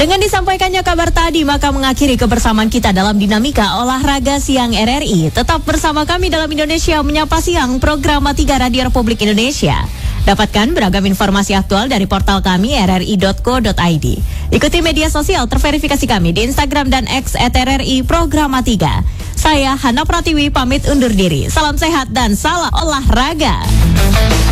Dengan disampaikannya kabar tadi, maka mengakhiri kebersamaan kita dalam dinamika olahraga siang RRI. Tetap bersama kami dalam Indonesia Menyapa Siang, program 3 Radio Republik Indonesia. Dapatkan beragam informasi aktual dari portal kami rri.co.id. Ikuti media sosial terverifikasi kami di Instagram dan X @RRI Programa 3. Saya Hana Pratiwi pamit undur diri. Salam sehat dan salam olahraga.